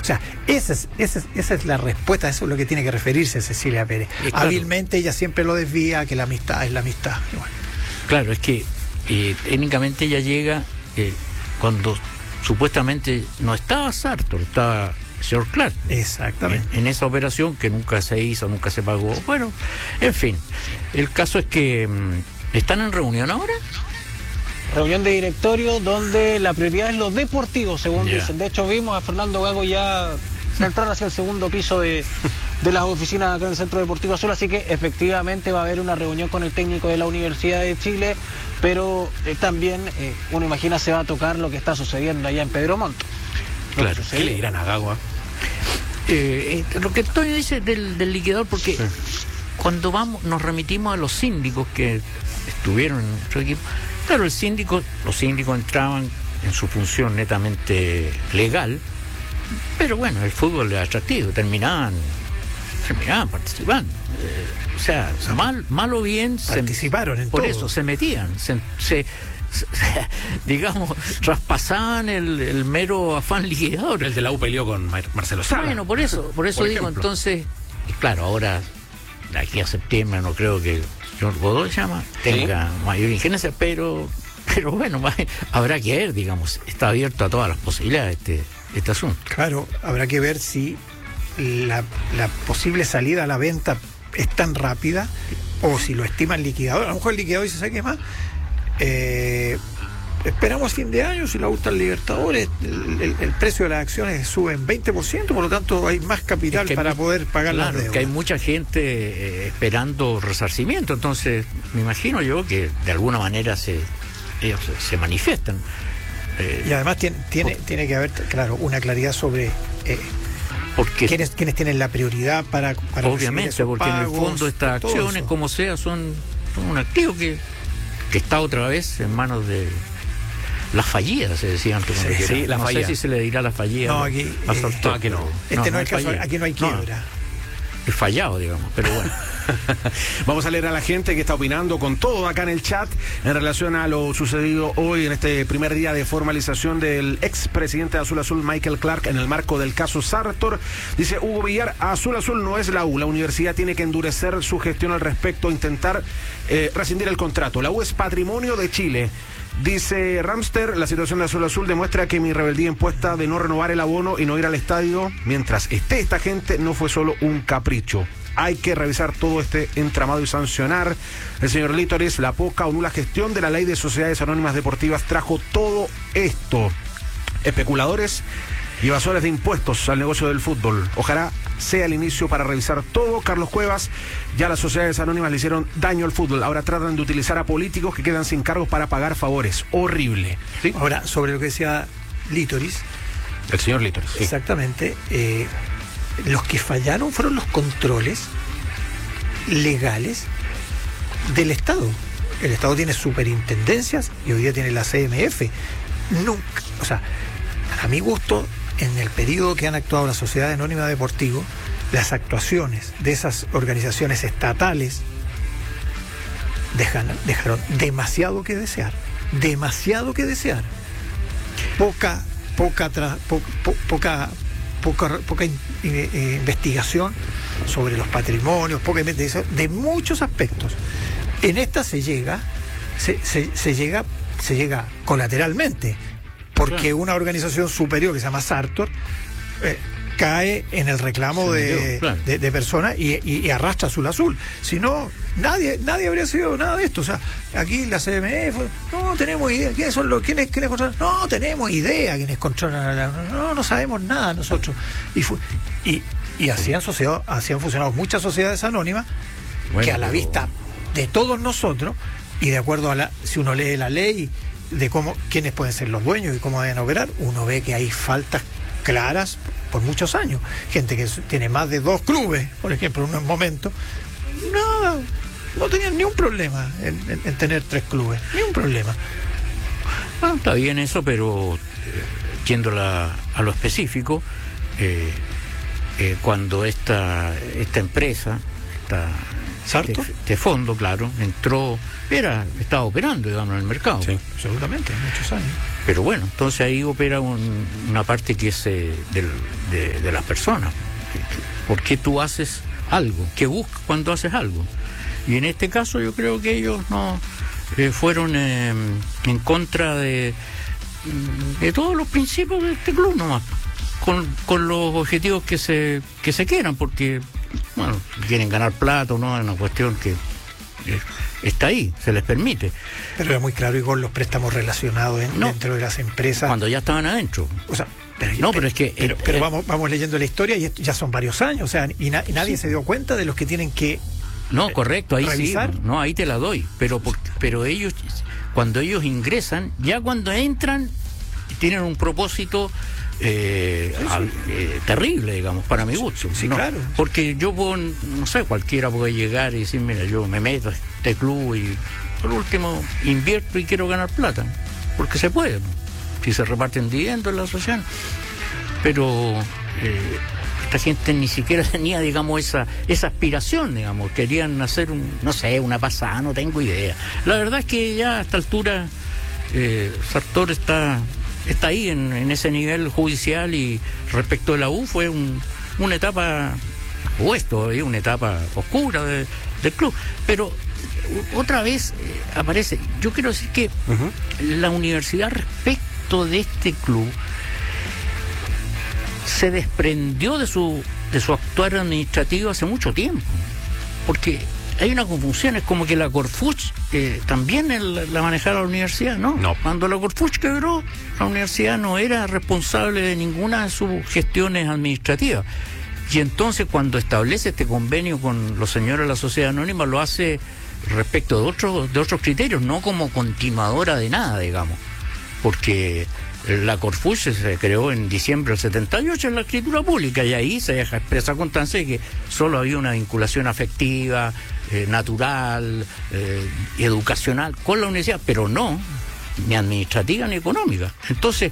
O sea, esa es la respuesta, eso es lo que tiene que referirse Cecilia Pérez. Claro. Hábilmente ella siempre lo desvía, que la amistad es la amistad. Bueno. Claro, es que técnicamente ella llega cuando supuestamente no estaba Sartor, estaba el señor Clark. Exactamente. En esa operación que nunca se hizo, nunca se pagó. Bueno, en fin, el caso es que ¿están en reunión ahora? Reunión de directorio donde la prioridad es lo deportivo, según dicen. De hecho, vimos a Fernando Gago ya entrar hacia el segundo piso de las oficinas acá en el Centro Deportivo Azul, así que efectivamente va a haber una reunión con el técnico de la Universidad de Chile, pero también uno imagina se va a tocar lo que está sucediendo allá en Pedro Montt. Claro, ¿qué le dirán a Gago? Lo que Antonio dice del liquidador, porque cuando nos remitimos a los síndicos que estuvieron en nuestro equipo, claro, los síndicos entraban en su función netamente legal, pero bueno, el fútbol es atractivo, terminaban participando. O sea, mal o bien participaron en por todo. eso se metían, digamos, traspasaban el mero afán liquidador. El de la U peleó con Marcelo Sala. Bueno, por eso digo, entonces, claro, ahora de aquí a septiembre no creo que el señor Godoy tenga mayor injerencia, pero bueno, habrá que ver, digamos, está abierto a todas las posibilidades este asunto. Claro, habrá que ver si la posible salida a la venta es tan rápida o si lo estima el liquidador. A lo mejor el liquidador dice, ¿sabe qué más? Esperamos fin de año, si le gusta el Libertadores, el precio de las acciones sube en 20%, por lo tanto hay más capital para poder pagar las deudas. Que hay mucha gente esperando resarcimiento, entonces me imagino yo que de alguna manera ellos se manifiestan. Y además tiene que haber, claro, una claridad sobre porque ¿quiénes tienen la prioridad para obviamente, porque pagos, en el fondo estas acciones, como sea, son un activo que está otra vez en manos de las fallidas, se decía antes. Sí, no sé si se le dirá la fallida. No, aquí no, aquí no. Este no es el caso, aquí no hay quiebra. Es fallado, digamos, pero bueno. Vamos a leer a la gente que está opinando con todo acá en el chat en relación a lo sucedido hoy en este primer día de formalización del expresidente de Azul Azul, Michael Clark, en el marco del caso Sartor. Dice Hugo Villar, Azul Azul no es la U, la universidad tiene que endurecer su gestión al respecto, intentar rescindir el contrato. La U es patrimonio de Chile. Dice Ramster, la situación de Azul Azul demuestra que mi rebeldía impuesta de no renovar el abono y no ir al estadio mientras esté esta gente no fue solo un capricho. Hay que revisar todo este entramado y sancionar. El señor Lítoris, la poca o nula gestión de la ley de sociedades anónimas deportivas trajo todo esto. Especuladores y evasores de impuestos al negocio del fútbol. Ojalá sea el inicio para revisar todo. Carlos Cuevas, ya las sociedades anónimas le hicieron daño al fútbol. Ahora tratan de utilizar a políticos que quedan sin cargos para pagar favores. Horrible. ¿Sí? Ahora, sobre lo que decía Lítoris. El señor Lítoris. Sí. Exactamente. Los que fallaron fueron los controles legales del Estado. El Estado tiene superintendencias y hoy día tiene la CMF. Nunca, o sea, a mi gusto, en el periodo que han actuado las sociedades anónimas deportivas, las actuaciones de esas organizaciones estatales dejaron demasiado que desear. Poca investigación sobre los patrimonios, poca investigación de muchos aspectos. En esta se llega colateralmente, porque una organización superior que se llama Sartor cae en el reclamo de personas y arrastra Azul Azul. Si no, nadie habría sido nada de esto. O sea, aquí la CMF, no tenemos idea. ¿Quiénes controlan? No tenemos idea quiénes controlan. No sabemos nada nosotros. Y así han funcionado muchas sociedades anónimas que a la vista de todos nosotros y de acuerdo a si uno lee la ley de quiénes pueden ser los dueños y cómo deben operar, uno ve que hay faltas claras por muchos años. Gente que tiene más de 2 clubes, por ejemplo, en un momento, no tenían ni un problema en tener 3 clubes, ni un problema. Está bien eso, pero yendo a lo específico, cuando esta empresa, Este fondo, claro, estaba operando, digamos, en el mercado. Sí, absolutamente, muchos años. Pero bueno, entonces ahí opera una parte que es de las personas. ¿Por qué tú haces algo? ¿Qué buscas cuando haces algo? Y en este caso yo creo que ellos no fueron en contra de todos los principios de este club nomás, con los objetivos que se quieran, porque bueno, quieren ganar plata o no, es una cuestión que está ahí, se les permite. Pero era muy claro, Igor, los préstamos relacionados dentro de las empresas. Cuando ya estaban adentro. O sea, pero vamos leyendo la historia y esto ya son varios años, o sea, y nadie se dio cuenta de los que tienen que correcto, ahí revisar. Sí, ahí te la doy, pero ellos, cuando ellos ingresan, ya cuando entran, tienen un propósito terrible, digamos, para mi gusto. Sí, claro. Porque yo puedo, no sé, cualquiera puede llegar y decir, mira, yo me meto a este club y por último invierto y quiero ganar plata, porque se puede, si se reparten dividendos en la asociación. Pero esta gente ni siquiera tenía, digamos, esa aspiración, digamos, querían hacer una pasada, no tengo idea. La verdad es que ya a esta altura Sartor está ahí en ese nivel judicial, y respecto de la U fue una etapa, una etapa oscura del club. Pero otra vez aparece, yo quiero decir que la universidad respecto de este club se desprendió de su actuar administrativo hace mucho tiempo, porque hay una confusión, es como que la Corfuch también la manejaba la universidad, ¿no? Cuando la Corfuch quebró, la universidad no era responsable de ninguna de sus gestiones administrativas, y entonces cuando establece este convenio con los señores de la Sociedad Anónima, lo hace respecto de otros criterios, no como continuadora de nada, digamos, porque la Corfuch se creó en diciembre del 78 en la escritura pública, y ahí se deja expresa constancia de que solo había una vinculación afectiva, natural, educacional con la universidad, pero no ni administrativa ni económica. Entonces,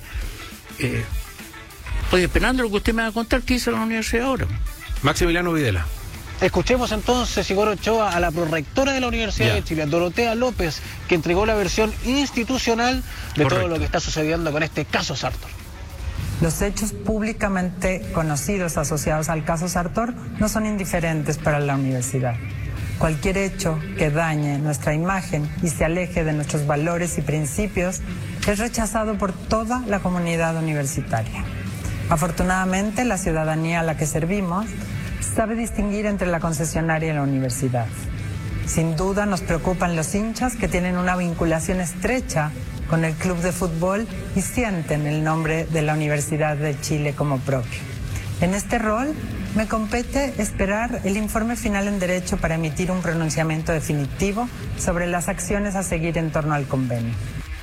estoy esperando lo que usted me va a contar qué hizo la universidad ahora. Maximiliano Videla. Escuchemos entonces, Igor Ochoa, a la prorectora de la Universidad de Chile, Dorotea López, que entregó la versión institucional de todo lo que está sucediendo con este caso Sartor. Los hechos públicamente conocidos asociados al caso Sartor no son indiferentes para la universidad. Cualquier hecho que dañe nuestra imagen y se aleje de nuestros valores y principios es rechazado por toda la comunidad universitaria. Afortunadamente, la ciudadanía a la que servimos sabe distinguir entre la concesionaria y la universidad. Sin duda nos preocupan los hinchas que tienen una vinculación estrecha con el club de fútbol y sienten el nombre de la Universidad de Chile como propio. En este rol me compete esperar el informe final en Derecho para emitir un pronunciamiento definitivo sobre las acciones a seguir en torno al convenio.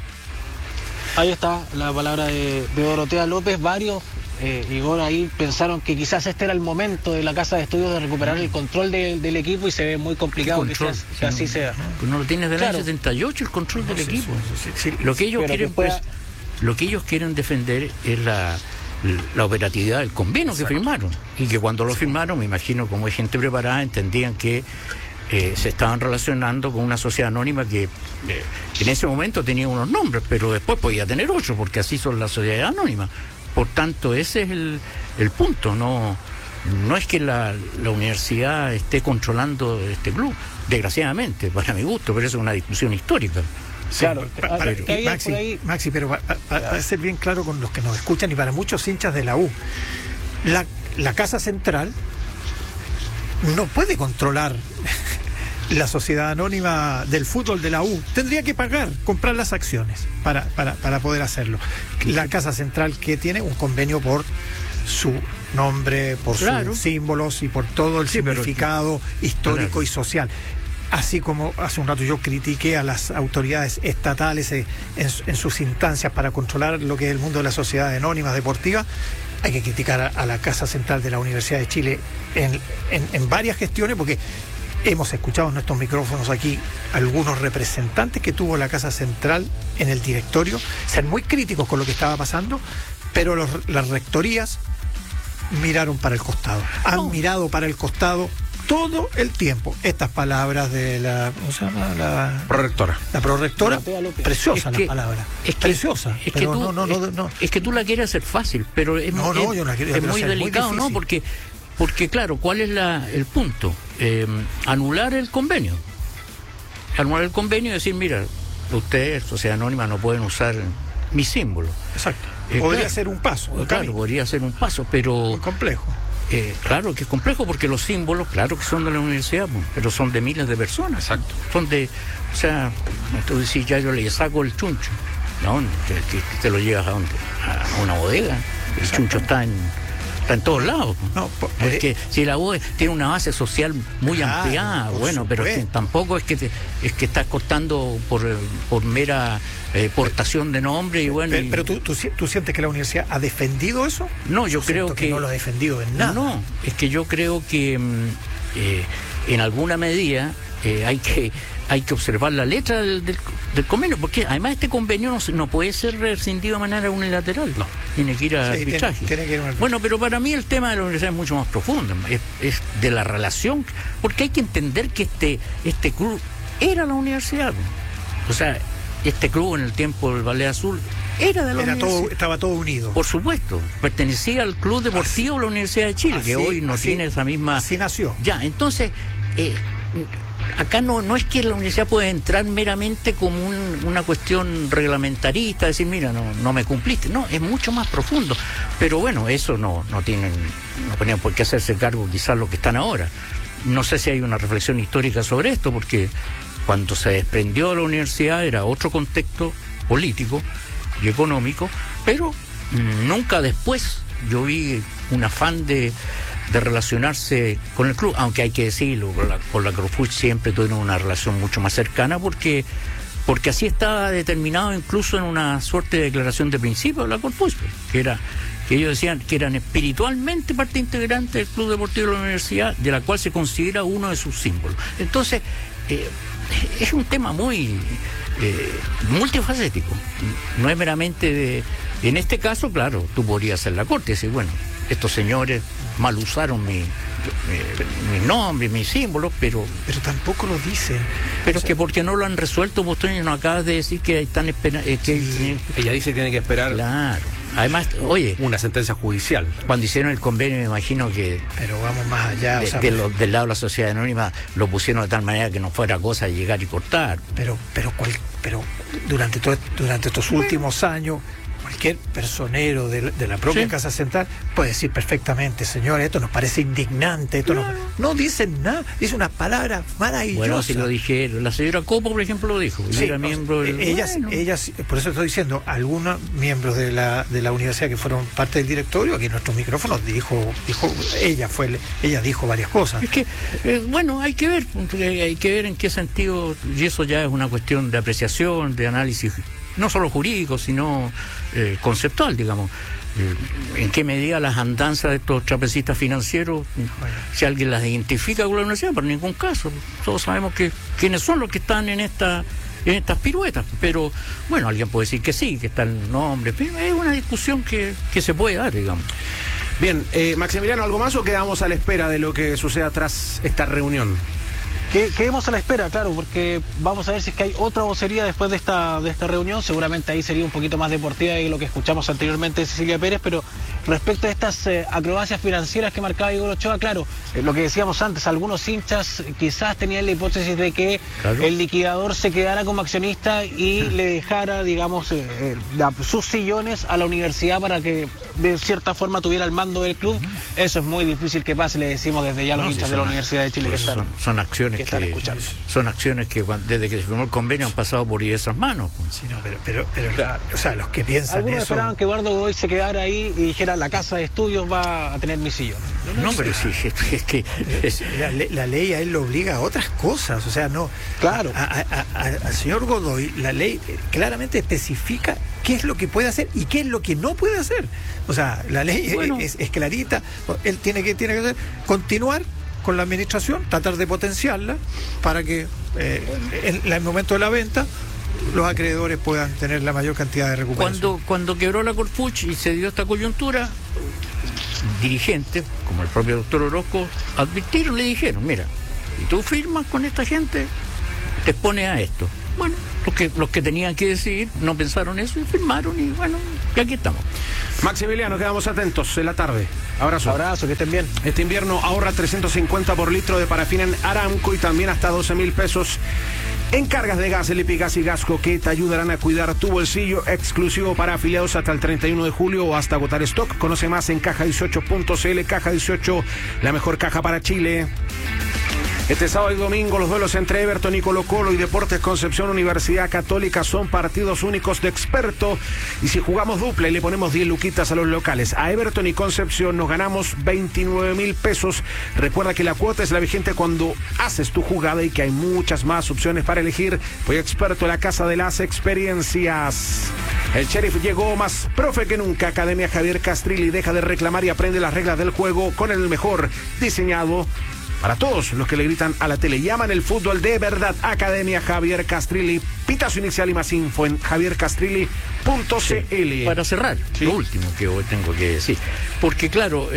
Ahí está la palabra de Dorotea López. Varios, Igor, ahí pensaron que quizás este era el momento de la Casa de Estudios de recuperar el control del equipo, y se ve muy complicado que así sea. Pues no lo tienes del año 78 el control del equipo. Sí. Lo que ellos quieren, lo que ellos quieren defender es la operatividad del convenio que firmaron, y que cuando lo firmaron, me imagino, como hay gente preparada, entendían que se estaban relacionando con una sociedad anónima que en ese momento tenía unos nombres, pero después podía tener otros, porque así son las sociedades anónimas. Por tanto, ese es el punto. No es que la universidad esté controlando este club, desgraciadamente, para mi gusto, pero eso es una discusión histórica. Sí, claro, Maxi, pero para ser bien claro con los que nos escuchan y para muchos hinchas de la U, la Casa Central no puede controlar la sociedad anónima del fútbol de la U. Tendría que comprar las acciones para poder hacerlo. La Casa Central, que tiene un convenio por su nombre, por sus símbolos y por todo el significado histórico y social. Así como hace un rato yo critiqué a las autoridades estatales en sus instancias para controlar lo que es el mundo de las sociedades anónimas deportivas, hay que criticar a la Casa Central de la Universidad de Chile en varias gestiones, porque hemos escuchado en nuestros micrófonos aquí algunos representantes que tuvo la Casa Central en el directorio ser muy críticos con lo que estaba pasando, pero las rectorías miraron para el costado, han mirado para el costado todo el tiempo estas palabras de la, ¿cómo se llama? La prorectora. La prorectora, preciosa la palabra. Preciosa. Es que tú la quieres hacer fácil, pero es muy delicado, ¿no? Porque claro, ¿cuál es el punto? Anular el convenio. Anular el convenio y decir, mira, ustedes, Sociedad Anónima, no pueden usar mi símbolo. Exacto. Podría ser un paso. Claro, podría ser un paso, pero... Muy complejo. Claro que es complejo porque los símbolos, claro que son de la universidad, pero son de miles de personas. Exacto. Son de, o sea, tú decís, ya yo le saco el chuncho. No, te lo llevas a dónde? A una bodega. El chuncho está en todos lados. No, porque si la bodega tiene una base social muy ampliada, bueno, pero es que tampoco es que estás cortando por mera portación de nombre y bueno. Pero ¿tú sientes que la universidad ha defendido eso? No, yo creo que no lo ha defendido en nada. No, es que yo creo que en alguna medida hay que observar la letra del convenio, porque además este convenio no puede ser rescindido de manera unilateral. No. Tiene que ir a arbitraje. Bueno, pero para mí el tema de la universidad es mucho más profundo, es de la relación, porque hay que entender que este club era la universidad. O sea, este club en el tiempo del Ballet Azul era de la universidad. Estaba todo unido. Por supuesto, pertenecía al Club Deportivo de la Universidad de Chile, que hoy no tiene esa misma... Así nació. Ya, entonces... acá no es que la universidad pueda entrar meramente como una cuestión reglamentarista, decir, mira, no me cumpliste. No, es mucho más profundo. Pero bueno, eso no tenían por qué hacerse cargo quizás lo que están ahora. No sé si hay una reflexión histórica sobre esto, porque cuando se desprendió de la universidad era otro contexto político y económico, pero nunca después yo vi un afán de relacionarse con el club, aunque hay que decirlo, con la Corfuch siempre tuvieron una relación mucho más cercana porque así estaba determinado incluso en una suerte de declaración de principio de la Corfuch, que ellos decían que eran espiritualmente parte integrante del Club Deportivo de la Universidad, de la cual se considera uno de sus símbolos. Entonces, es un tema muy multifacético, no es meramente en este caso, claro, tú podrías hacer la corte y decir, bueno, estos señores mal usaron mi nombre, mis símbolos, pero tampoco lo dicen. Pero es que porque no lo han resuelto, vos nos acabas de decir que están esperando. Ella dice que tiene que esperar. Claro. Además, oye, una sentencia judicial. Cuando hicieron el convenio, me imagino que. Pero vamos más allá. Del lado de la sociedad anónima lo pusieron de tal manera que no fuera cosa de llegar y cortar. Pero durante estos últimos años, cualquier personero de la propia Casa Central puede decir perfectamente, señor, esto nos parece indignante, esto no dicen nada, dice unas palabras maravillosas. Bueno, si lo dijeron, la señora Copo, por ejemplo, lo dijo, sí, era miembro ellas, por eso estoy diciendo, algunos miembros de la universidad que fueron parte del directorio, aquí en nuestros micrófonos dijo ella dijo varias cosas. Es que, hay que ver en qué sentido, y eso ya es una cuestión de apreciación, de análisis, no solo jurídico, sino conceptual, digamos. En qué medida las andanzas de estos trapecistas financieros, si alguien las identifica con la universidad, pero en ningún caso. Todos sabemos quiénes son los que están en estas piruetas, pero bueno, alguien puede decir que sí, que está el nombre, pero es una discusión que se puede dar, digamos. Bien, Maximiliano, ¿algo más o quedamos a la espera de lo que suceda tras esta reunión? Quedemos a la espera, claro, porque vamos a ver si es que hay otra vocería después de esta reunión. Seguramente ahí sería un poquito más deportiva que lo que escuchamos anteriormente de Cecilia Pérez, pero respecto a estas acrobacias financieras que marcaba Igor Ochoa, claro, lo que decíamos antes, algunos hinchas quizás tenían la hipótesis de que el liquidador se quedara como accionista y le dejara, digamos, sus sillones a la universidad para que de cierta forma tuviera el mando del club. Eso es muy difícil que pase, le decimos desde ya a los hinchas de la Universidad de Chile. Son acciones que desde que se firmó el convenio han pasado por esas manos. Sí, no, pero claro, o sea, los que piensan algunos eso... esperaban que Eduardo Godoy se quedara ahí y dijera, la casa de estudios va a tener mi sillón. No, pero sí, es que... La ley a él lo obliga a otras cosas, o sea, no... Claro. Al señor Godoy, la ley claramente especifica qué es lo que puede hacer y qué es lo que no puede hacer. O sea, la ley es clarita, él tiene que hacer, continuar con la administración, tratar de potenciarla para que en el momento de la venta los acreedores puedan tener la mayor cantidad de recuperación. Cuando quebró la Corfuch y se dio esta coyuntura, dirigentes, como el propio doctor Orozco, advirtieron, le dijeron, mira, si tú firmas con esta gente, te expones a esto. Bueno, los que tenían que decidir no pensaron eso y firmaron, y bueno, y aquí estamos. Maximiliano, quedamos atentos en la tarde. Abrazo. Abrazo, que estén bien. Este invierno ahorra 350 por litro de parafina en Aramco y también hasta 12.000 pesos en cargas de gas, LP Gas y Gasco, que te ayudarán a cuidar tu bolsillo, exclusivo para afiliados hasta el 31 de julio o hasta agotar stock. Conoce más en caja18.cl. Caja 18, la mejor caja para Chile. Este sábado y domingo los duelos entre Everton y Colo-Colo y Deportes Concepción Universidad Católica son partidos únicos de experto, y si jugamos dupla y le ponemos 10 luquitas a los locales, a Everton y Concepción, nos ganamos 29.000 pesos. Recuerda que la cuota es la vigente cuando haces tu jugada y que hay muchas más opciones para elegir. Voy experto en la casa de las experiencias. El Sheriff llegó más profe que nunca. Academia Javier Castrilli, deja de reclamar y aprende las reglas del juego con el mejor diseñado para todos los que le gritan a la tele. Llaman el fútbol de verdad. Academia Javier Castrilli. Pitazo inicial y más info en javiercastrilli.cl. Sí, para cerrar, sí, lo último que hoy tengo que decir. Porque claro,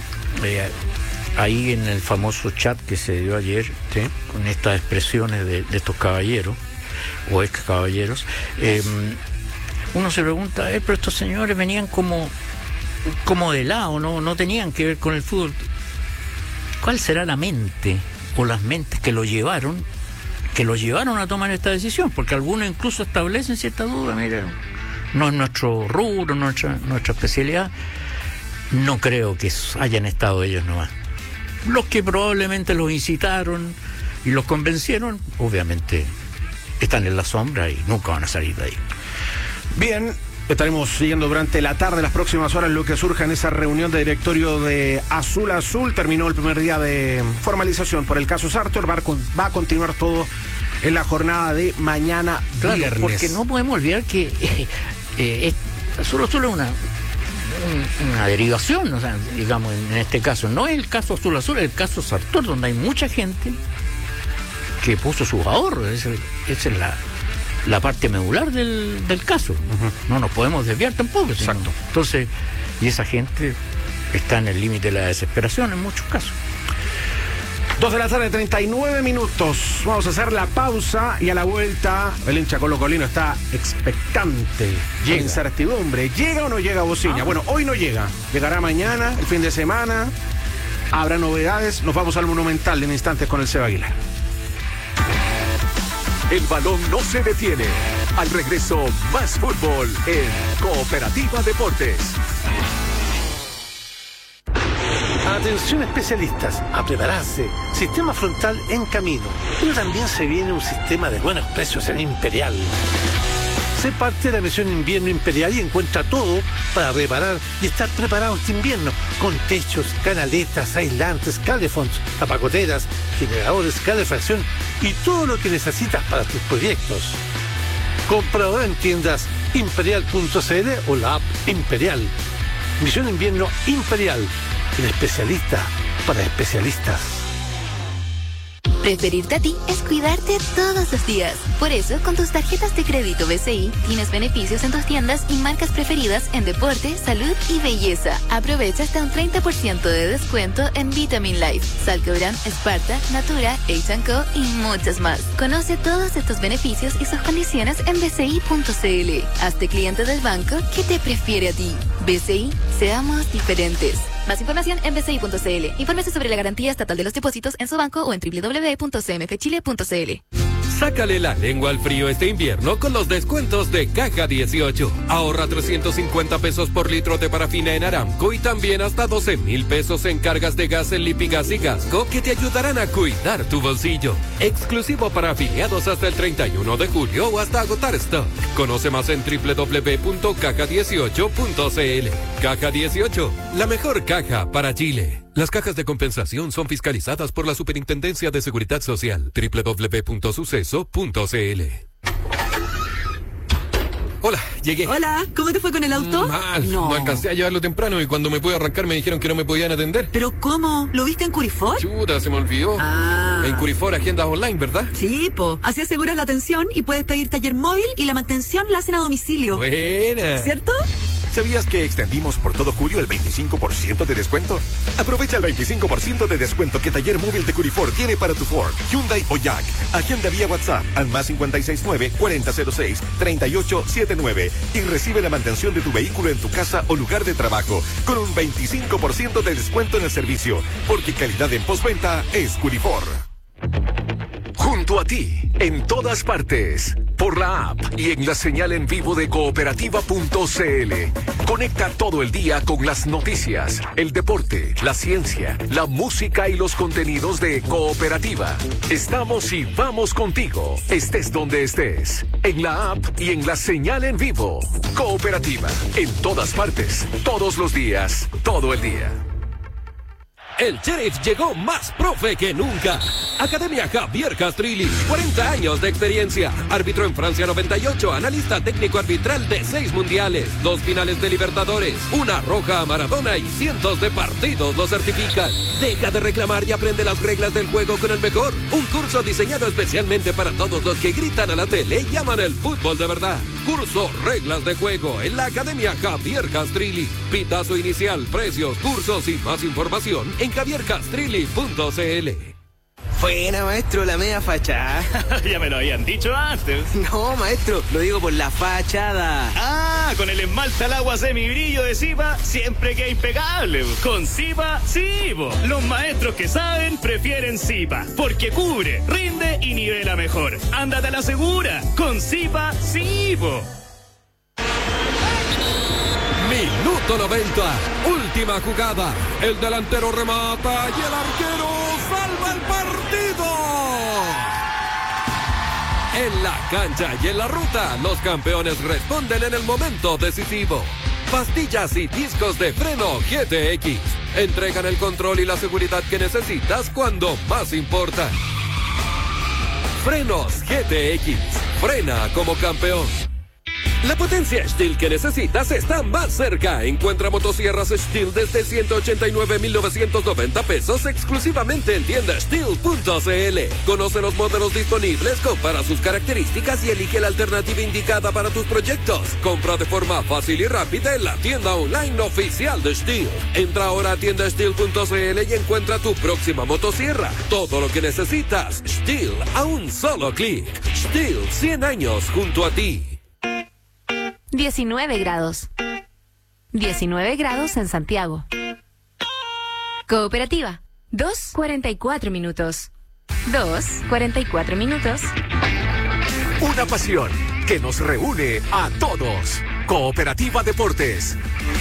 ahí en el famoso chat que se dio ayer, ¿sí?, con estas expresiones de estos caballeros, o ex caballeros, uno se pregunta, pero estos señores venían como de lado, no tenían que ver con el fútbol. ¿Cuál será la mente o las mentes que lo llevaron a tomar esta decisión? Porque algunos incluso establecen cierta duda. Mira, no es nuestro rubro, nuestra especialidad. No creo que hayan estado ellos nomás. Los que probablemente los incitaron y los convencieron, obviamente están en la sombra y nunca van a salir de ahí. Bien. Estaremos siguiendo durante la tarde, las próximas horas, lo que surja en esa reunión de directorio de Azul Azul. Terminó el primer día de formalización por el caso Sartor. Va a continuar todo en la jornada de mañana, claro, viernes. Porque no podemos olvidar que Azul Azul es una derivación, o sea, digamos, en este caso. No es el caso Azul Azul, es el caso Sartor, donde hay mucha gente que puso sus ahorros. Esa es la parte medular del caso. No nos podemos desviar tampoco. Exacto. Entonces, y esa gente está en el límite de la desesperación en muchos casos. 2 de la tarde, 39 minutos. Vamos a hacer la pausa y a la vuelta el hincha colocolino está expectante. Llega incertidumbre. ¿Llega o no llega Bociña? Bueno, hoy no llega. Llegará mañana, el fin de semana. Habrá novedades. Nos vamos al Monumental en instantes con el Seba Aguilar. El balón no se detiene. Al regreso, más fútbol en Cooperativa Deportes. Atención especialistas, a prepararse. Sistema frontal en camino. Pero también se viene un sistema de buenos precios en Imperial. Sé parte de la misión Invierno Imperial y encuentra todo para reparar y estar preparado este invierno, con techos, canaletas, aislantes, calefones, tapacoteras, generadores, calefacción y todo lo que necesitas para tus proyectos. Compra ahora en tiendas imperial.cl o la app Imperial. Misión Invierno Imperial, el especialista para especialistas. Preferirte a ti es cuidarte todos los días. Por eso, con tus tarjetas de crédito BCI, tienes beneficios en tus tiendas y marcas preferidas en deporte, salud y belleza. Aprovecha hasta un 30% de descuento en Vitamin Life, Salcobran, Sparta, Natura, H&Co y muchas más. Conoce todos estos beneficios y sus condiciones en bci.cl. Hazte cliente del banco que te prefiere a ti. BCI, seamos diferentes. Más información en bci.cl. Infórmese sobre la garantía estatal de los depósitos en su banco o en www.cmfchile.cl. Sácale la lengua al frío este invierno con los descuentos de Caja 18. Ahorra 350 pesos por litro de parafina en Aramco y también hasta 12.000 pesos en cargas de gas en LP Gas y Gasco que te ayudarán a cuidar tu bolsillo. Exclusivo para afiliados hasta el 31 de julio o hasta agotar stock. Conoce más en www.caja18.cl. Caja 18, la mejor caja para Chile. Las cajas de compensación son fiscalizadas por la Superintendencia de Seguridad Social. www.suceso.cl. Hola, llegué. Hola, ¿cómo te fue con el auto? Mal, no alcancé a llevarlo temprano y cuando me pude arrancar me dijeron que no me podían atender. ¿Pero cómo? ¿Lo viste en Curifor? Chuta, se me olvidó. En Curifor agendas online, ¿verdad? Sí, así aseguras la atención y puedes pedir taller móvil y la mantención la hacen a domicilio. Buena. ¿Cierto? ¿Sabías que extendimos por todo julio el 25% de descuento? Aprovecha el 25% de descuento que Taller Móvil de Curifor tiene para tu Ford, Hyundai o Jack. Agenda vía WhatsApp al más 569-4006-3879 y recibe la mantención de tu vehículo en tu casa o lugar de trabajo con un 25% de descuento en el servicio, porque calidad en postventa es Curifor. Junto a ti, en todas partes, por la app y en la señal en vivo de cooperativa.cl. Conecta todo el día con las noticias, el deporte, la ciencia, la música y los contenidos de Cooperativa. Estamos y vamos contigo, estés donde estés, en la app y en la señal en vivo. Cooperativa, en todas partes, todos los días, todo el día. El Sheriff llegó más profe que nunca. Academia Javier Castrilli, 40 años de experiencia. Árbitro en Francia 98, analista técnico arbitral de 6 mundiales, 2 finales de Libertadores, una roja a Maradona y cientos de partidos lo certifican. Deja de reclamar y aprende las reglas del juego con el mejor. Un curso diseñado especialmente para todos los que gritan a la tele y llaman el fútbol de verdad. Curso Reglas de Juego en la Academia Javier Castrilli. Pitazo inicial, precios, cursos y más información en javiercastrilli.cl. Buena, maestro, la media fachada. Ya me lo habían dicho antes. No, maestro, lo digo por la fachada. Ah, con el esmalte al agua semibrillo de Zipa siempre queda impecable. Con Zipa, sí, po. Los maestros que saben prefieren Zipa, porque cubre, rinde y nivela mejor. Ándate a la segura. Con Zipa, sí, po. Minuto 90, última jugada. El delantero remata y el arquero salva el partido. En la cancha y en la ruta, los campeones responden en el momento decisivo. Pastillas y discos de freno GTX entregan el control y la seguridad que necesitas cuando más importa. Frenos GTX, frena como campeón. La potencia Stihl que necesitas está más cerca. Encuentra motosierras Stihl desde 189,990 pesos exclusivamente en tienda Stihl.cl. Conoce los modelos disponibles, compara sus características y elige la alternativa indicada para tus proyectos. Compra de forma fácil y rápida en la tienda online oficial de Stihl. Entra ahora a tienda Stihl.cl y encuentra tu próxima motosierra. Todo lo que necesitas, Stihl a un solo clic. Stihl, 100 años junto a ti. 19 grados. 19 grados en Santiago. Cooperativa. 2:44 minutos. 2:44 minutos. Una pasión que nos reúne a todos. Cooperativa Deportes.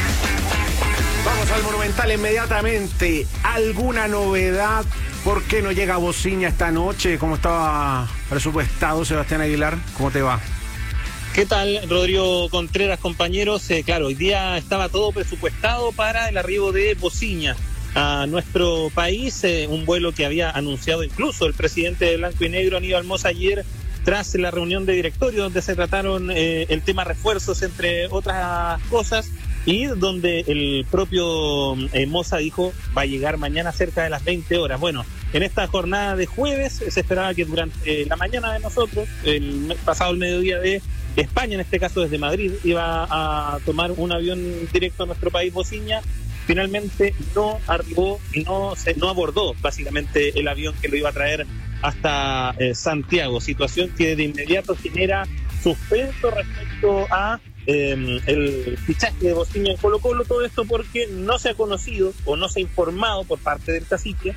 Vamos al Monumental inmediatamente. ¿Alguna novedad? ¿Por qué no llega Bociña esta noche? ¿Cómo estaba presupuestado Sebastián Aguilar? ¿Cómo te va? ¿Qué tal, Rodrigo Contreras, compañeros? Claro, hoy día estaba todo presupuestado para el arribo de Bociña a nuestro país, un vuelo que había anunciado incluso el presidente de Blanco y Negro, Aníbal Mosa, ayer tras la reunión de directorio donde se trataron el tema refuerzos, entre otras cosas, y donde el propio Mosa dijo va a llegar mañana cerca de las 20 horas. Bueno, en esta jornada de jueves se esperaba que durante la mañana de nosotros, pasado el mediodía de España, en este caso desde Madrid, iba a tomar un avión directo a nuestro país, Bociña. Finalmente no arribó y no abordó básicamente el avión que lo iba a traer hasta Santiago, situación que de inmediato genera suspenso respecto a el fichaje de Bociña en Colo-Colo. Todo esto porque no se ha conocido o no se ha informado por parte del cacique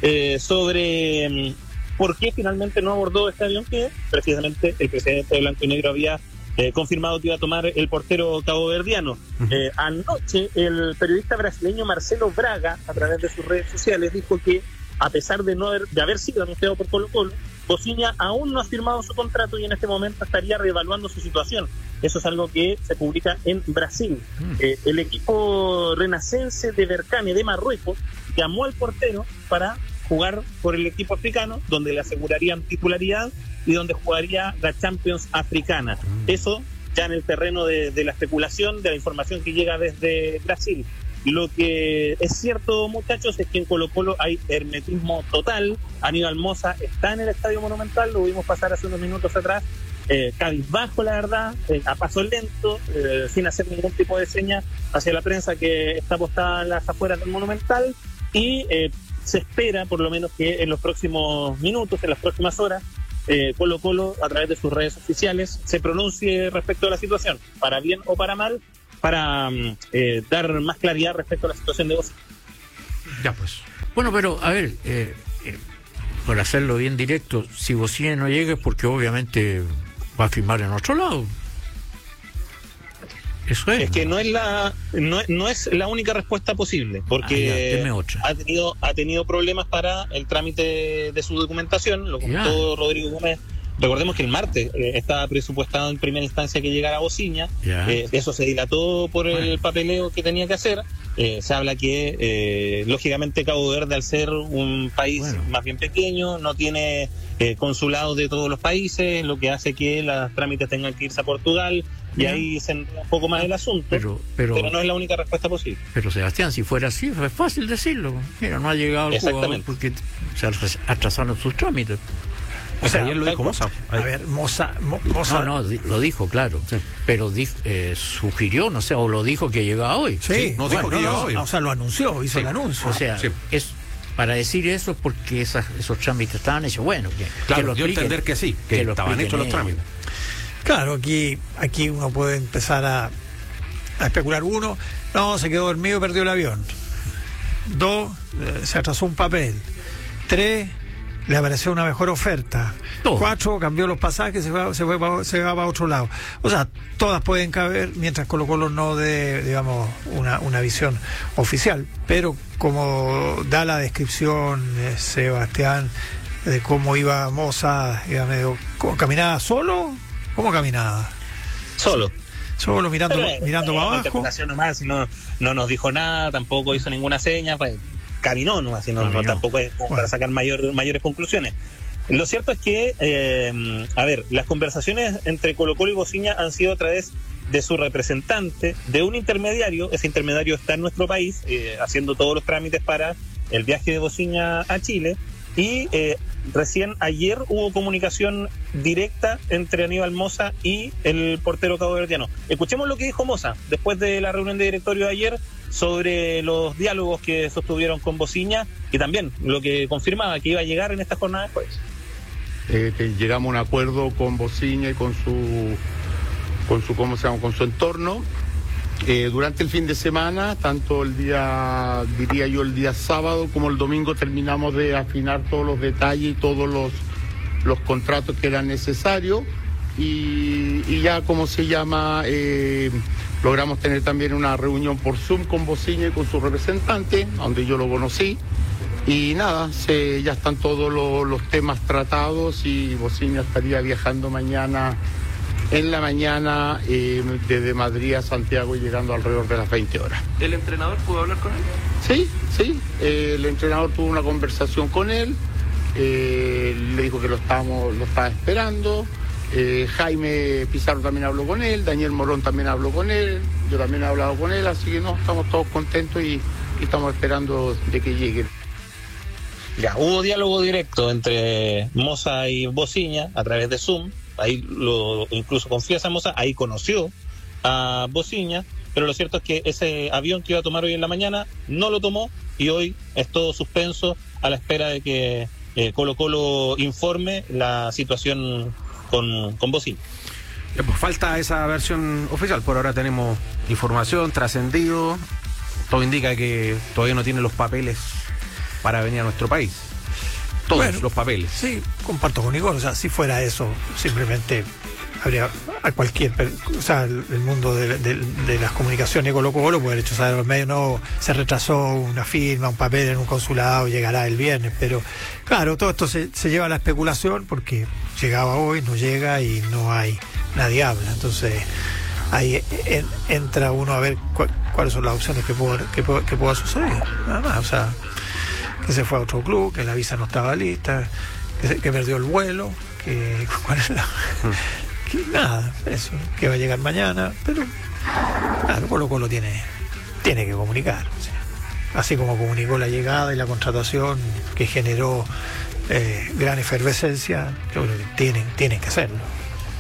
sobre por qué finalmente no abordó este avión que precisamente el presidente de Blanco y Negro había confirmado que iba a tomar el portero caboverdiano. Anoche el periodista brasileño Marcelo Braga, a través de sus redes sociales, dijo que a pesar de haber sido anunciado por Colo-Colo, Bociña aún no ha firmado su contrato y en este momento estaría reevaluando su situación. Eso es algo que se publica en Brasil. El equipo renacense de Berkane de Marruecos llamó al portero para jugar por el equipo africano, donde le asegurarían titularidad y donde jugaría la Champions africana. Eso ya en el terreno de la especulación, de la información que llega desde Brasil. Lo que es cierto, muchachos, es que en Colo-Colo hay hermetismo total. Aníbal Mosa está en el Estadio Monumental, lo vimos pasar hace unos minutos atrás, cabizbajo, la verdad, a paso lento, sin hacer ningún tipo de seña hacia la prensa que está postada en las afueras del Monumental, y se espera por lo menos que en los próximos minutos, en las próximas horas, Colo-Colo, a través de sus redes oficiales, se pronuncie respecto a la situación, para bien o para mal, para dar más claridad respecto a la situación de Bocina. Ya pues. Bueno, pero a ver, por hacerlo bien directo, si Bocina no llega es porque obviamente va a firmar en otro lado. Eso es. Es que no es la única respuesta posible, porque ha tenido problemas para el trámite de su documentación, lo comentó Rodrigo Gómez. Recordemos que el martes estaba presupuestado en primera instancia que llegara a Bocina. Eso se dilató por el papeleo que tenía que hacer. Se habla que lógicamente Cabo Verde, al ser un país más bien pequeño, no tiene consulados de todos los países, lo que hace que los trámites tengan que irse a Portugal, y ahí se enreda un poco más el asunto, pero no es la única respuesta posible. Pero Sebastián, si fuera así, es fácil decirlo. Mira, no ha llegado el jugador porque se atrasaron sus trámites. O sea, ayer lo dijo Moza. A ver, Moza. No, lo dijo, claro. Sí. Pero sugirió, no sé, o lo dijo que llegaba hoy. Sí, dijo que llegaba hoy. O sea, lo anunció, hizo el anuncio. O sea, es para decir eso es porque esos trámites estaban hechos. Bueno, claro, dio a entender que sí, que estaban hechos los trámites. Claro, aquí uno puede empezar a especular. Uno, no, se quedó dormido y perdió el avión. 2, se atrasó un papel. 3, le apareció una mejor oferta. 4, cambió los pasajes, se va para otro lado. O sea, todas pueden caber mientras Colo-Colo no dé, digamos, una visión oficial. Pero como da la descripción Sebastián de cómo iba Moza, ¿caminaba solo? ¿Cómo caminaba? Solo mirando para abajo. Nomás, no nos dijo nada, tampoco hizo ninguna seña, pues caminó nomás, tampoco es para sacar mayores conclusiones. Lo cierto es que, las conversaciones entre Colo-Colo y Bocina han sido a través de su representante, de un intermediario. Ese intermediario está en nuestro país, haciendo todos los trámites para el viaje de Bocina a Chile, y recién ayer hubo comunicación directa entre Aníbal Moza y el portero caboverdiano. Escuchemos lo que dijo Moza después de la reunión de directorio de ayer sobre los diálogos que sostuvieron con Bocina, y también lo que confirmaba que iba a llegar en esta jornada después. Llegamos a un acuerdo con Bocina y con su entorno. Durante el fin de semana, tanto el día sábado como el domingo, terminamos de afinar todos los detalles y todos los contratos que eran necesarios, y ya logramos tener también una reunión por Zoom con Bocina y con su representante, donde yo lo conocí, y nada, ya están todos los temas tratados, y Bocina estaría viajando en la mañana desde Madrid a Santiago, llegando alrededor de las 20 horas. ¿El entrenador pudo hablar con él? Sí, el entrenador tuvo una conversación con él, le dijo que lo estaba esperando. Jaime Pizarro también habló con él, Daniel Morón también habló con él, yo también he hablado con él, así que estamos todos contentos y estamos esperando de que llegue. Ya, hubo diálogo directo entre Moza y Bocina a través de Zoom. Ahí incluso confiesa Moza, ahí conoció a Bocina, pero lo cierto es que ese avión que iba a tomar hoy en la mañana no lo tomó, y hoy es todo suspenso a la espera de que Colo-Colo informe la situación con Bocina. Pues falta esa versión oficial. Por ahora tenemos información, trascendido. Todo indica que todavía no tiene los papeles para venir a nuestro país. Todos los papeles. Sí, comparto con Igor. O sea, si fuera eso, simplemente habría a cualquier... O sea, el mundo de las comunicaciones de Colo-Colo puede haber hecho saber a los medios, no, se retrasó una firma, un papel en un consulado, llegará el viernes. Pero claro, todo esto se lleva a la especulación, porque llegaba hoy, no llega y nadie habla. Entonces ahí entra uno a ver cuáles son las opciones que pueda suceder. Nada más, o sea, que se fue a otro club, que la visa no estaba lista, que perdió el vuelo, ¿cuál es la...? Nada, eso, que va a llegar mañana, pero claro, Colo-Colo tiene que comunicar, o sea, así como comunicó la llegada y la contratación que generó gran efervescencia. Yo creo que tienen que hacerlo.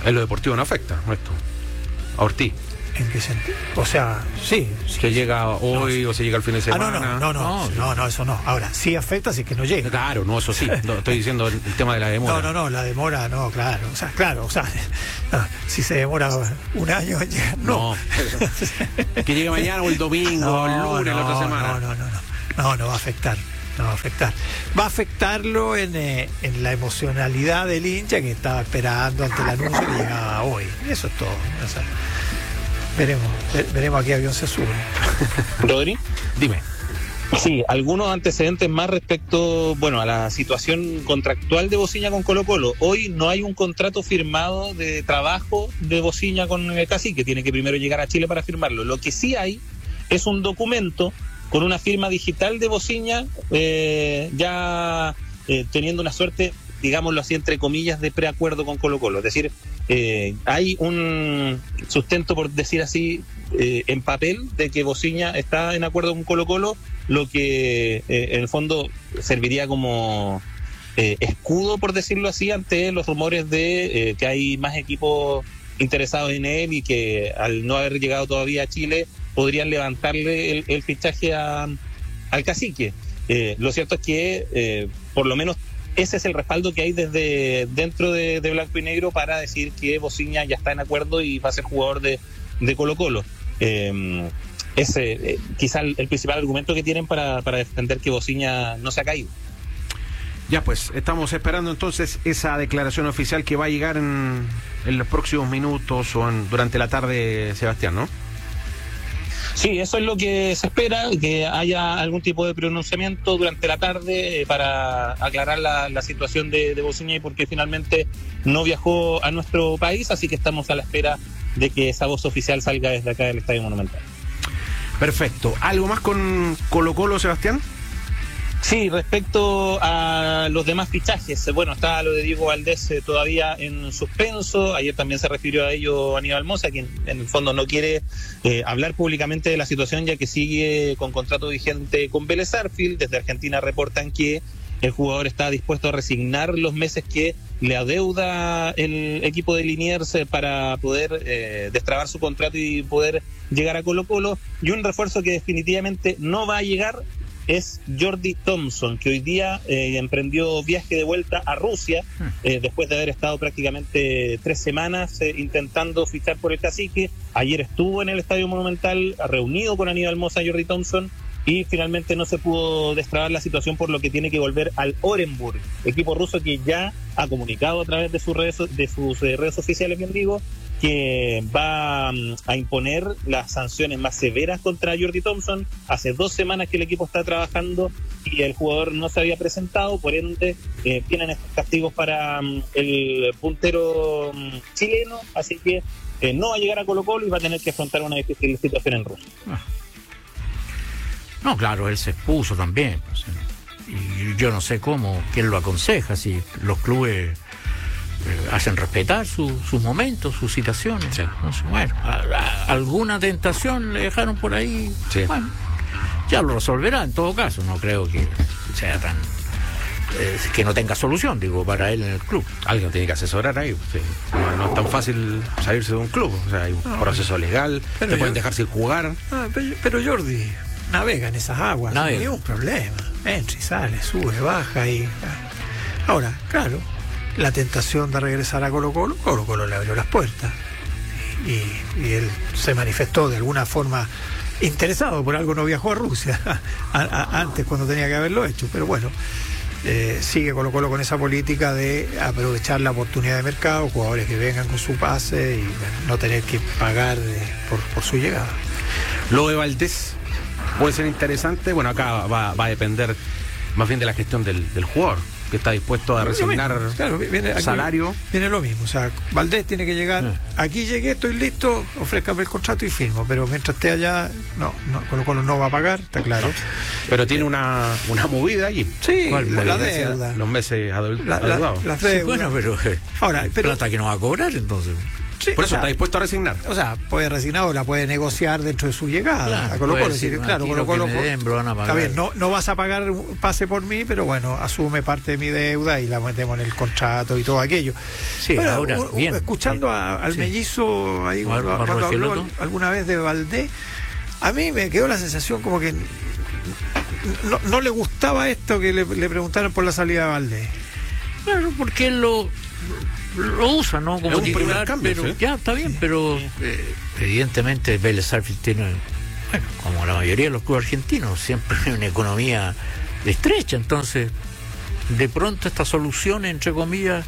En lo deportivo no afecta esto. A Ortiz. ¿En qué sentido? O sea, sí. Que llega hoy o se llega el fin de semana. No, eso no. Ahora, sí afecta si es que no llega. Claro, no, eso sí. No, estoy diciendo el tema de la demora. No, la demora, no, claro. O sea, si se demora un año, no. Que llegue mañana o el domingo o el lunes, la otra semana. No va a afectar. No va a afectar. Va a afectarlo en la emocionalidad del hincha que estaba esperando ante el anuncio que llegaba hoy. Eso es todo. O sea, veremos a qué avión se sube. Rodri, dime. Sí, algunos antecedentes más respecto, a la situación contractual de Bociña con Colo-Colo. Hoy no hay un contrato firmado de trabajo de Bociña con el Cacique, tiene que primero llegar a Chile para firmarlo. Lo que sí hay es un documento con una firma digital de Bociña, teniendo una suerte, digámoslo así, entre comillas, de preacuerdo con Colo-Colo. Es decir, hay un sustento, por decir así, en papel, de que Bociña está en acuerdo con Colo-Colo, lo que en el fondo serviría como escudo, por decirlo así, ante los rumores de que hay más equipos interesados en él y que al no haber llegado todavía a Chile podrían levantarle el fichaje al Cacique. Lo cierto es que por lo menos ese es el respaldo que hay desde dentro de Blanco y Negro para decir que Bociña ya está en acuerdo y va a ser jugador de Colo-Colo. Ese quizá el principal argumento que tienen para defender que Bociña no se ha caído. Ya, pues estamos esperando entonces esa declaración oficial que va a llegar en los próximos minutos o durante la tarde, Sebastián, ¿no? Sí, eso es lo que se espera, que haya algún tipo de pronunciamiento durante la tarde para aclarar la situación de Bociña y por qué finalmente no viajó a nuestro país, así que estamos a la espera de que esa voz oficial salga desde acá del Estadio Monumental. Perfecto. ¿Algo más con Colo-Colo, Sebastián? Sí, respecto a los demás fichajes, está lo de Diego Valdés todavía en suspenso. Ayer también se refirió a ello Aníbal Mosa, quien en el fondo no quiere hablar públicamente de la situación, ya que sigue con contrato vigente con Vélez Sarsfield. Desde Argentina reportan que el jugador está dispuesto a resignar los meses que le adeuda el equipo de Liniers para poder destrabar su contrato y poder llegar a Colo-Colo. Y un refuerzo que definitivamente no va a llegar es Jordi Thompson, que hoy día emprendió viaje de vuelta a Rusia, después de haber estado prácticamente 3 semanas intentando fichar por el Cacique. Ayer estuvo en el Estadio Monumental reunido con Aníbal Mosa y Jordi Thompson y finalmente no se pudo destrabar la situación, por lo que tiene que volver al Orenburg, equipo ruso que ya ha comunicado a través de sus redes oficiales, bien digo, que va a imponer las sanciones más severas contra Jordi Thompson. Hace 2 semanas que el equipo está trabajando y el jugador no se había presentado, por ende tienen estos castigos para el puntero chileno, así que no va a llegar a Colo-Colo y va a tener que afrontar una difícil situación en Rusia. No, claro, él se expuso también, pues, y yo no sé quién lo aconseja, si los clubes hacen respetar sus momentos, sus situaciones. Sí. No sé, alguna tentación le dejaron por ahí. Sí. Bueno, ya lo resolverá en todo caso. No creo que sea tan que no tenga solución, para él en el club. Alguien tiene que asesorar ahí. Sí. No es tan fácil salirse de un club. O sea, hay un proceso legal, te pueden dejar sin jugar. Pero Jordi navega en esas aguas, no hay ningún problema. Entra y sale, sube, baja y... Ahora, claro, la tentación de regresar a Colo-Colo le abrió las puertas y él se manifestó de alguna forma interesado, por algo no viajó a Rusia antes, cuando tenía que haberlo hecho, pero bueno, sigue Colo-Colo con esa política de aprovechar la oportunidad de mercado, jugadores que vengan con su pase y no tener que pagar por su llegada. Lo de Valdés puede ser interesante. Bueno, acá va a depender más bien de la gestión del jugador, que está dispuesto a resignar salario. Viene lo mismo, o sea, Valdés tiene que llegar, aquí llegué, estoy listo, ofrézcame el contrato y firmo, pero mientras esté allá, Colo-Colo no va a pagar, está claro. Pero tiene una movida allí. Sí, la deuda. Los meses adeudados. La deuda. Sí, bueno, pero ahora, plata que no va a cobrar, entonces. Sí, por eso está dispuesto a resignar. O sea, puede resignar o la puede negociar dentro de su llegada. Claro, a Colo-Colo, decir, claro, Colo-Colo está bien, no vas a pagar un pase por mí, pero bueno, asume parte de mi deuda y la metemos en el contrato y todo aquello. Sí, bueno, ahora, bien. Escuchando al mellizo ahí cuando habló alguna vez de Valdés, a mí me quedó la sensación como que no le gustaba esto que le preguntaran por la salida de Valdés. Claro, porque él lo usa, ¿no? Como titular, cambio, pero ¿sí? Ya está bien, pero evidentemente Vélez Sarsfield tiene, bueno, como la mayoría de los clubes argentinos, siempre una economía estrecha, entonces de pronto estas soluciones, entre comillas,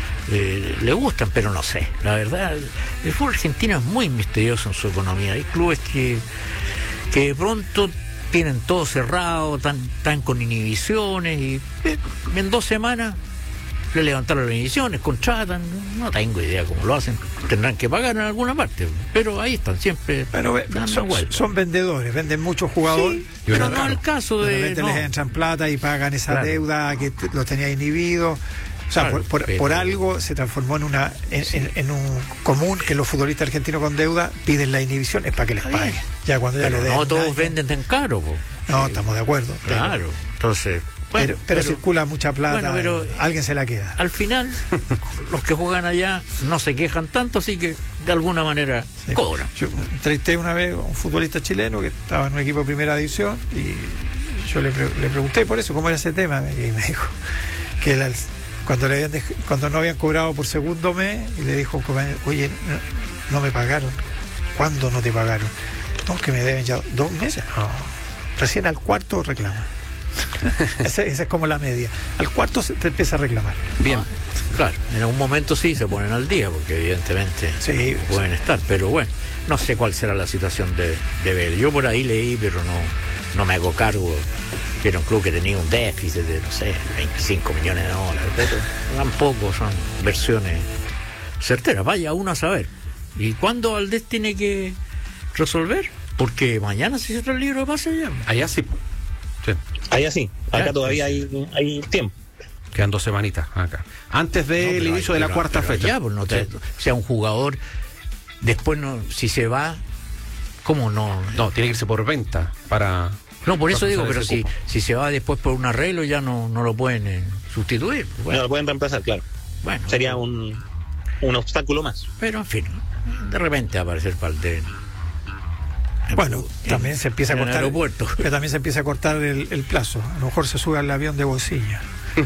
le gustan, pero no sé, la verdad, el fútbol argentino es muy misterioso en su economía. Hay clubes que de pronto tienen todo cerrado, están con inhibiciones y en 2 semanas le levantaron las inhibiciones, contratan, no tengo idea cómo lo hacen, tendrán que pagar en alguna parte, pero ahí están siempre. Pero son vendedores, venden muchos jugadores, sí, pero no es el caso de repente les entran plata y pagan esa deuda que los tenía inhibidos. O sea, claro, por algo se transformó en un común que los futbolistas argentinos con deuda piden la inhibición, es para que les paguen. Ya cuando ya le den. No todos venden tan caro. No, estamos de acuerdo. Claro, entonces. Bueno, pero circula mucha plata, pero alguien se la queda. Al final, los que juegan allá no se quejan tanto, así que de alguna manera cobran. Yo entrevisté una vez a un futbolista chileno que estaba en un equipo de primera división y yo le pregunté por eso, cómo era ese tema, y me dijo que cuando no habían cobrado por segundo mes, y le dijo, oye, no me pagaron. ¿Cuándo no te pagaron? No, que me deben ya 2 meses. No, recién al cuarto reclaman. Esa es como la media. Al cuarto se te empieza a reclamar. Bien, claro, en algún momento sí se ponen al día, porque evidentemente pueden estar, pero bueno, no sé cuál será la situación de Vélez. Yo por ahí leí, pero no me hago cargo, que era un club que tenía un déficit de, no sé, 25 millones de dólares, pero tampoco son versiones certeras. Vaya uno a saber. ¿Y cuándo Valdés tiene que resolver? Porque mañana se cierra el libro de pases ya. Allá sí. Allá sí, acá todavía hay tiempo. Quedan 2 semanitas acá. Antes del inicio de la cuarta fecha. Ya, pues sea un jugador, después si se va, ¿cómo no? No, tiene que irse por venta para. No, por eso digo, pero si se va después por un arreglo ya no lo pueden sustituir. Bueno. No lo pueden reemplazar, claro. Bueno, sería un obstáculo más. Pero en fin, de repente va a aparecer Valdés. Bueno, también se empieza a cortar pero también se empieza a cortar el plazo. A lo mejor se sube al avión de Bocilla.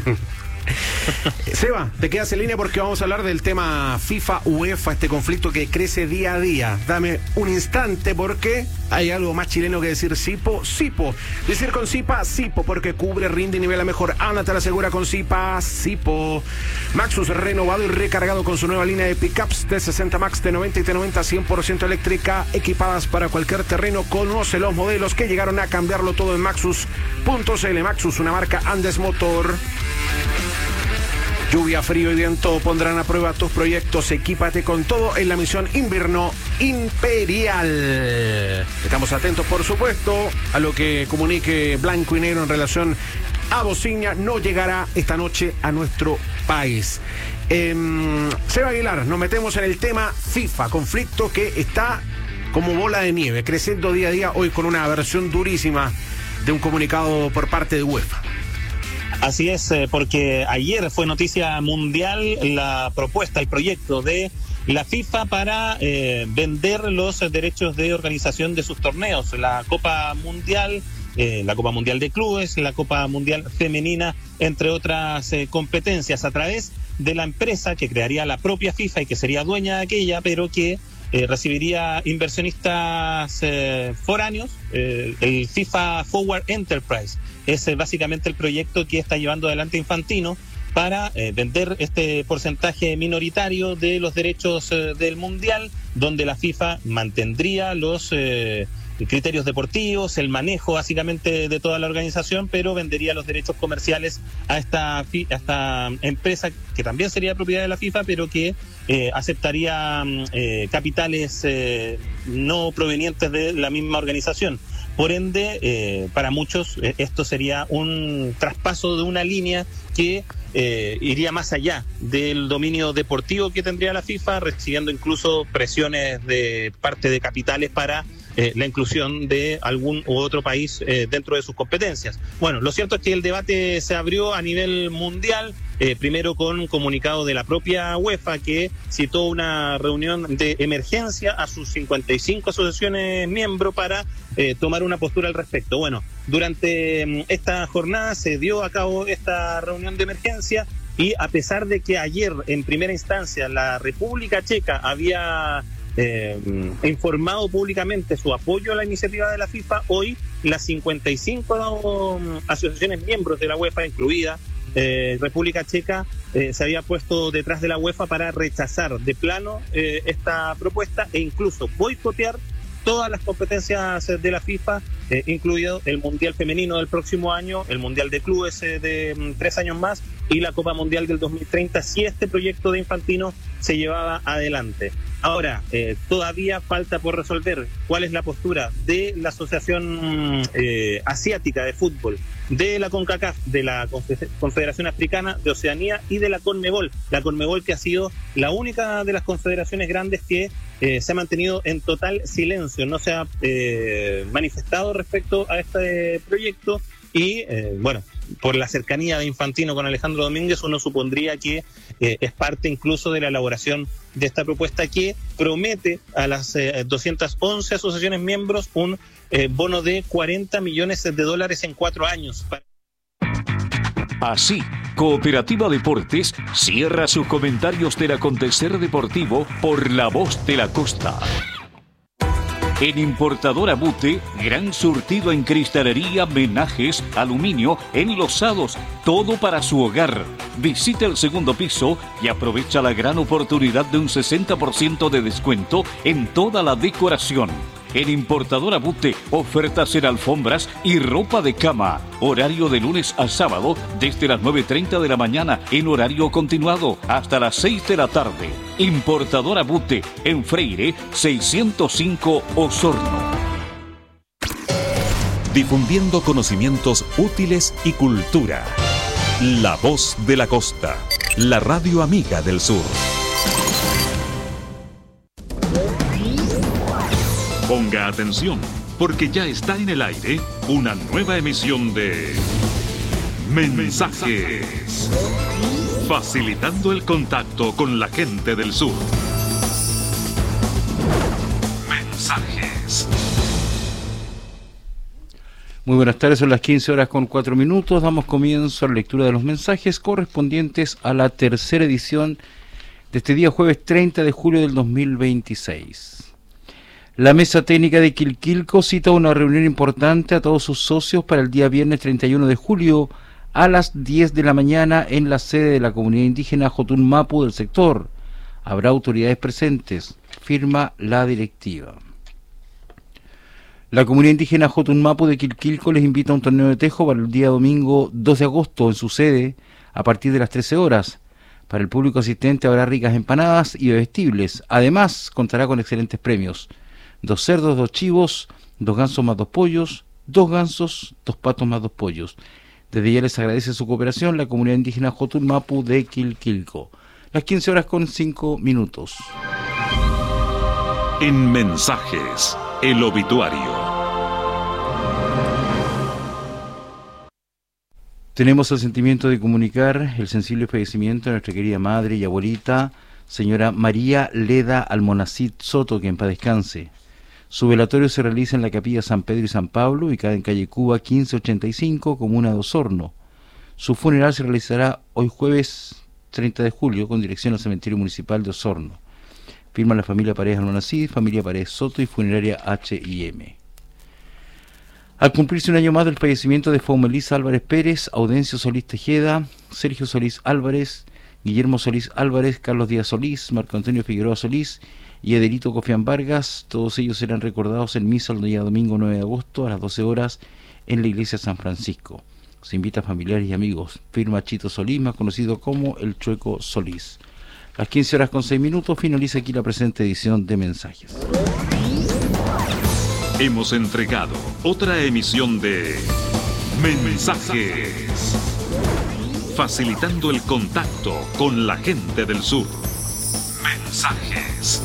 Seba, te quedas en línea porque vamos a hablar del tema FIFA, UEFA, este conflicto que crece día a día. Dame un instante porque hay algo más chileno que decir Sipo. Decir con Sipo, porque cubre, rinde y nivela mejor. Ana te la asegura con Sipo. Maxus renovado y recargado con su nueva línea de pickups T60 Max, T90 y T90 100% eléctrica, equipadas para cualquier terreno. Conoce los modelos que llegaron a cambiarlo todo en Maxus.cl. Maxus, una marca Andes Motor. Lluvia, frío y viento pondrán a prueba tus proyectos. Equípate con todo en la misión Invierno Imperial. Estamos atentos, por supuesto, a lo que comunique Blanco y Negro en relación a Bociña. No llegará esta noche a nuestro país. Seba Aguilar, nos metemos en el tema FIFA, conflicto que está como bola de nieve, creciendo día a día, hoy con una versión durísima de un comunicado por parte de UEFA. Así es, porque ayer fue noticia mundial la propuesta, el proyecto de la FIFA para vender los derechos de organización de sus torneos, la Copa Mundial, la Copa Mundial de Clubes, la Copa Mundial Femenina, entre otras competencias, a través de la empresa que crearía la propia FIFA y que sería dueña de aquella, pero que recibiría inversionistas foráneos, el FIFA Forward Enterprise. Es básicamente el proyecto que está llevando adelante Infantino para vender este porcentaje minoritario de los derechos del Mundial, donde la FIFA mantendría los criterios deportivos, el manejo básicamente de toda la organización, pero vendería los derechos comerciales a esta empresa que también sería propiedad de la FIFA, pero que aceptaría capitales no provenientes de la misma organización. Por ende, para muchos esto sería un traspaso de una línea que iría más allá del dominio deportivo que tendría la FIFA, recibiendo incluso presiones de parte de capitales para la inclusión de algún u otro país dentro de sus competencias. Bueno, lo cierto es que el debate se abrió a nivel mundial, primero con un comunicado de la propia UEFA que citó una reunión de emergencia a sus 55 asociaciones miembros para tomar una postura al respecto. Bueno, durante esta jornada se dio a cabo esta reunión de emergencia y a pesar de que ayer en primera instancia la República Checa había informado públicamente su apoyo a la iniciativa de la FIFA, hoy las 55 asociaciones miembros de la UEFA, incluida República Checa, se había puesto detrás de la UEFA para rechazar de plano esta propuesta e incluso boicotear todas las competencias de la FIFA, incluido el Mundial Femenino del próximo año, el Mundial de Clubes de 3 años más y la Copa Mundial del 2030, si este proyecto de Infantino se llevaba adelante. Ahora, todavía falta por resolver cuál es la postura de la Asociación Asiática de Fútbol, de la CONCACAF, de la Confederación Africana de Oceanía y de la CONMEBOL. La CONMEBOL, que ha sido la única de las confederaciones grandes que se ha mantenido en total silencio, no se ha manifestado respecto a este proyecto y, bueno, por la cercanía de Infantino con Alejandro Domínguez, uno supondría que es parte incluso de la elaboración de esta propuesta que promete a las 211 asociaciones miembros un bono de $40 millones en 4 años. Así, Cooperativa Deportes cierra sus comentarios del acontecer deportivo por La Voz de la Costa. En Importadora Bute, gran surtido en cristalería, menajes, aluminio, enlosados, todo para su hogar. Visita el segundo piso y aprovecha la gran oportunidad de un 60% de descuento en toda la decoración. En Importadora Bute, ofertas en alfombras y ropa de cama. Horario de lunes a sábado, desde las 9:30 de la mañana en horario continuado hasta las 6 de la tarde. Importadora Bute, en Freire, 605 Osorno. Difundiendo conocimientos útiles y cultura. La Voz de la Costa, la radio amiga del sur. Ponga atención, porque ya está en el aire una nueva emisión de Mensajes, facilitando el contacto con la gente del sur. Mensajes. Muy buenas tardes, son las 15:04. Damos comienzo a la lectura de los mensajes correspondientes a la tercera edición de este día jueves 30 de julio del 2026. La Mesa Técnica de Quilquilco cita una reunión importante a todos sus socios para el día viernes 31 de julio a las 10 de la mañana en la sede de la comunidad indígena Jotun Mapu del sector. Habrá autoridades presentes, firma la directiva. La comunidad indígena Jotun Mapu de Quilquilco les invita a un torneo de tejo para el día domingo 2 de agosto en su sede a partir de las 13 horas. Para el público asistente habrá ricas empanadas y bebestibles. Además, contará con excelentes premios. 2 cerdos, 2 chivos, 2 gansos más 2 pollos, 2 gansos, 2 patos más 2 pollos. Desde ya les agradece su cooperación la comunidad indígena Jotun Mapu de Quilquilco. Las 15:05. En Mensajes, el obituario. Tenemos el sentimiento de comunicar el sensible fallecimiento de nuestra querida madre y abuelita, señora María Leda Almonacid Soto, que en paz descanse. Su velatorio se realiza en la capilla San Pedro y San Pablo, ubicada en calle Cuba 1585, comuna de Osorno. Su funeral se realizará hoy jueves 30 de julio con dirección al cementerio municipal de Osorno. Firma la familia Paredes Almonacid, familia Paredes Soto y funeraria H&M. Al cumplirse un año más del fallecimiento de Faumelisa Álvarez Pérez, Audencio Solís Tejeda, Sergio Solís Álvarez, Guillermo Solís Álvarez, Carlos Díaz Solís, Marco Antonio Figueroa Solís y Edelito Cofián Vargas, todos ellos serán recordados en misa el día domingo 9 de agosto a las 12 horas en la iglesia San Francisco. Se invita a familiares y amigos. Firma Chito Solís, más conocido como el Chueco Solís. A las 15:06 finaliza aquí la presente edición de Mensajes. Hemos entregado otra emisión de Mensajes, facilitando el contacto con la gente del sur. Mensajes.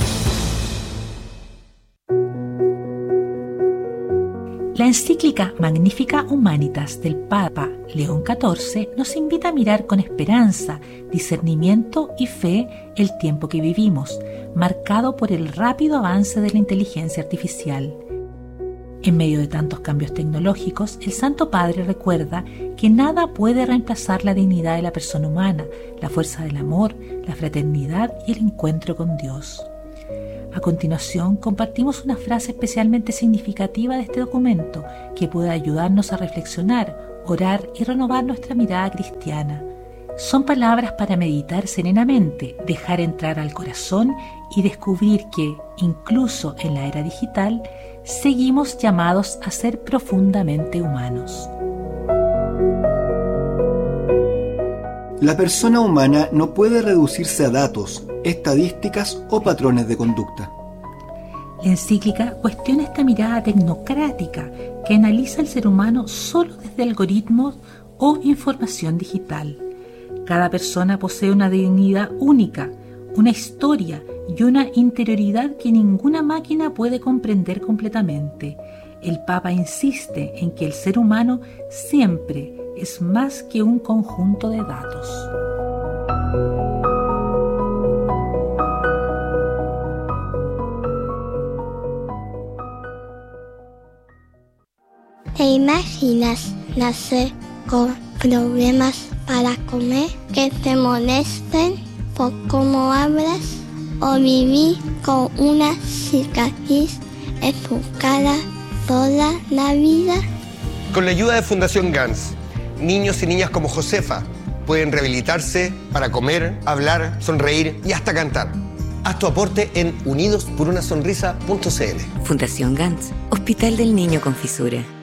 La encíclica Magnifica Humanitas del Papa León XIV nos invita a mirar con esperanza, discernimiento y fe el tiempo que vivimos, marcado por el rápido avance de la inteligencia artificial. En medio de tantos cambios tecnológicos, el Santo Padre recuerda que nada puede reemplazar la dignidad de la persona humana, la fuerza del amor, la fraternidad y el encuentro con Dios. A continuación, compartimos una frase especialmente significativa de este documento que puede ayudarnos a reflexionar, orar y renovar nuestra mirada cristiana. Son palabras para meditar serenamente, dejar entrar al corazón y descubrir que, incluso en la era digital, seguimos llamados a ser profundamente humanos. La persona humana no puede reducirse a datos, estadísticas o patrones de conducta. La encíclica cuestiona esta mirada tecnocrática que analiza al ser humano solo desde algoritmos o información digital. Cada persona posee una dignidad única, una historia y una interioridad que ninguna máquina puede comprender completamente. El Papa insiste en que el ser humano siempre es más que un conjunto de datos. ¿Te imaginas nacer con problemas para comer, que te molesten por cómo hablas, o vivir con una cicatriz en tu cara toda la vida? Con la ayuda de Fundación GANS, niños y niñas como Josefa pueden rehabilitarse para comer, hablar, sonreír y hasta cantar. Haz tu aporte en unidosporunasonrisa.cl. Fundación GANS, Hospital del Niño con Fisura.